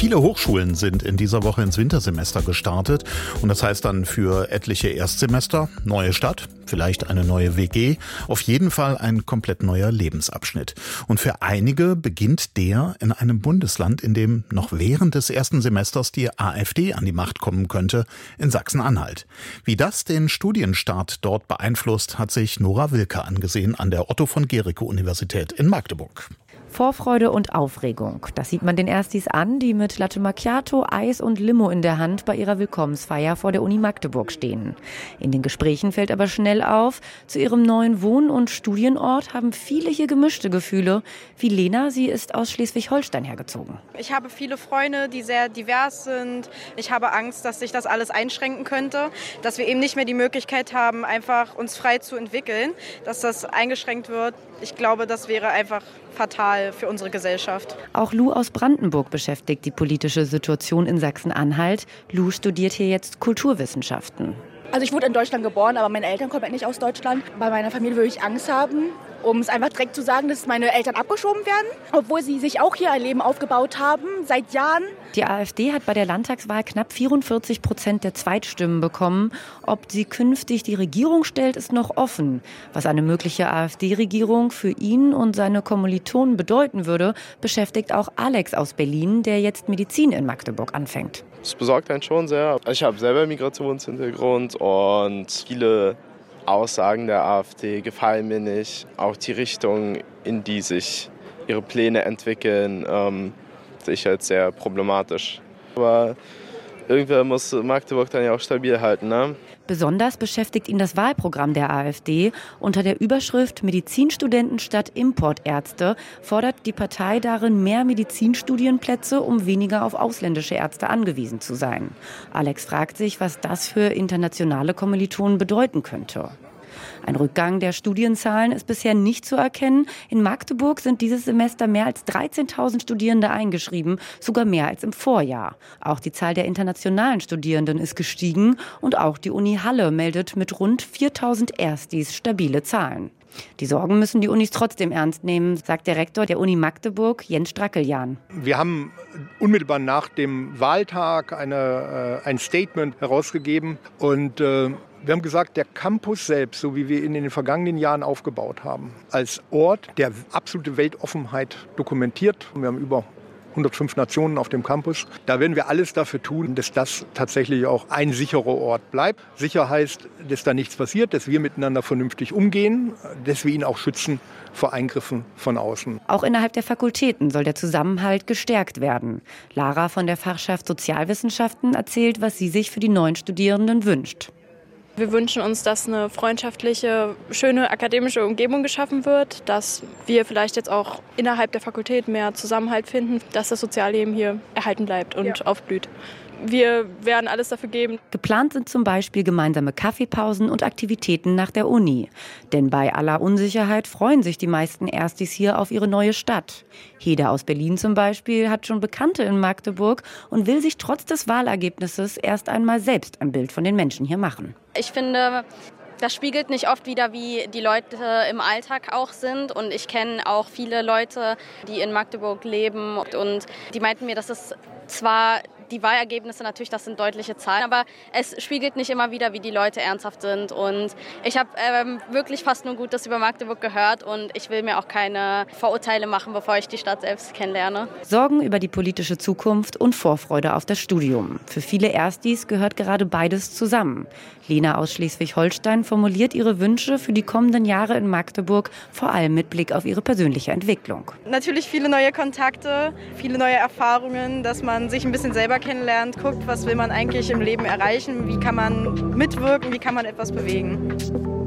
Viele Hochschulen sind in dieser Woche ins Wintersemester gestartet und das heißt dann für etliche Erstsemester neue Stadt, vielleicht eine neue WG, auf jeden Fall ein komplett neuer Lebensabschnitt. Und für einige beginnt der in einem Bundesland, in dem noch während des ersten Semesters die AfD an die Macht kommen könnte, in Sachsen-Anhalt. Wie das den Studienstart dort beeinflusst, hat sich Nora Wilke angesehen an der Otto-von-Guericke-Universität in Magdeburg. Vorfreude und Aufregung. Das sieht man den Erstis an, die mit Latte Macchiato, Eis und Limo in der Hand bei ihrer Willkommensfeier vor der Uni Magdeburg stehen. In den Gesprächen fällt aber schnell auf, zu ihrem neuen Wohn- und Studienort haben viele hier gemischte Gefühle. Wie Lena, sie ist aus Schleswig-Holstein hergezogen. Ich habe viele Freunde, die sehr divers sind. Ich habe Angst, dass sich das alles einschränken könnte, dass wir eben nicht mehr die Möglichkeit haben, einfach uns frei zu entwickeln, dass das eingeschränkt wird. Ich glaube, das wäre einfach fatal für unsere Gesellschaft. Auch Lou aus Brandenburg beschäftigt die politische Situation in Sachsen-Anhalt. Lou studiert hier jetzt Kulturwissenschaften. Also ich wurde in Deutschland geboren, aber meine Eltern kommen nicht aus Deutschland. Bei meiner Familie würde ich Angst haben, um es einfach direkt zu sagen, dass meine Eltern abgeschoben werden, obwohl sie sich auch hier ein Leben aufgebaut haben, seit Jahren. Die AfD hat bei der Landtagswahl knapp 44% der Zweitstimmen bekommen. Ob sie künftig die Regierung stellt, ist noch offen. Was eine mögliche AfD-Regierung für ihn und seine Kommilitonen bedeuten würde, beschäftigt auch Alex aus Berlin, der jetzt Medizin in Magdeburg anfängt. Das besorgt einen schon sehr. Ich habe selber Migrationshintergrund und viele Aussagen der AfD gefallen mir nicht. Auch die Richtung, in die sich ihre Pläne entwickeln, sehe ich als sehr problematisch. Aber irgendwer muss Magdeburg dann ja auch stabil halten, ne? Besonders beschäftigt ihn das Wahlprogramm der AfD. Unter der Überschrift Medizinstudenten statt Importärzte fordert die Partei darin mehr Medizinstudienplätze, um weniger auf ausländische Ärzte angewiesen zu sein. Alex fragt sich, was das für internationale Kommilitonen bedeuten könnte. Ein Rückgang der Studienzahlen ist bisher nicht zu erkennen. In Magdeburg sind dieses Semester mehr als 13.000 Studierende eingeschrieben, sogar mehr als im Vorjahr. Auch die Zahl der internationalen Studierenden ist gestiegen und auch die Uni Halle meldet mit rund 4.000 Erstis stabile Zahlen. Die Sorgen müssen die Unis trotzdem ernst nehmen, sagt der Rektor der Uni Magdeburg, Jens Strackeljan. Wir haben unmittelbar nach dem Wahltag ein Statement herausgegeben und wir haben gesagt, der Campus selbst, so wie wir ihn in den vergangenen Jahren aufgebaut haben, als Ort, der absolute Weltoffenheit dokumentiert. Wir haben über 105 Nationen auf dem Campus. Da werden wir alles dafür tun, dass das tatsächlich auch ein sicherer Ort bleibt. Sicher heißt, dass da nichts passiert, dass wir miteinander vernünftig umgehen, dass wir ihn auch schützen vor Eingriffen von außen. Auch innerhalb der Fakultäten soll der Zusammenhalt gestärkt werden. Lara von der Fachschaft Sozialwissenschaften erzählt, was sie sich für die neuen Studierenden wünscht. Wir wünschen uns, dass eine freundschaftliche, schöne akademische Umgebung geschaffen wird, dass wir vielleicht jetzt auch innerhalb der Fakultät mehr Zusammenhalt finden, dass das Sozialleben hier erhalten bleibt und aufblüht. Wir werden alles dafür geben. Geplant sind zum Beispiel gemeinsame Kaffeepausen und Aktivitäten nach der Uni. Denn bei aller Unsicherheit freuen sich die meisten Erstis hier auf ihre neue Stadt. Heda aus Berlin zum Beispiel hat schon Bekannte in Magdeburg und will sich trotz des Wahlergebnisses erst einmal selbst ein Bild von den Menschen hier machen. Ich finde, das spiegelt nicht oft wider, wie die Leute im Alltag auch sind. Und ich kenne auch viele Leute, die in Magdeburg leben. Und die meinten mir, dass es zwar die Wahlergebnisse natürlich, das sind deutliche Zahlen, aber es spiegelt nicht immer wieder, wie die Leute ernsthaft sind. Und ich habe wirklich fast nur Gutes über Magdeburg gehört und ich will mir auch keine Vorurteile machen, bevor ich die Stadt selbst kennenlerne. Sorgen über die politische Zukunft und Vorfreude auf das Studium. Für viele Erstis gehört gerade beides zusammen. Lena aus Schleswig-Holstein formuliert ihre Wünsche für die kommenden Jahre in Magdeburg, vor allem mit Blick auf ihre persönliche Entwicklung. Natürlich viele neue Kontakte, viele neue Erfahrungen, dass man sich ein bisschen selber kennenlernt, guckt, was will man eigentlich im Leben erreichen, wie kann man mitwirken, wie kann man etwas bewegen.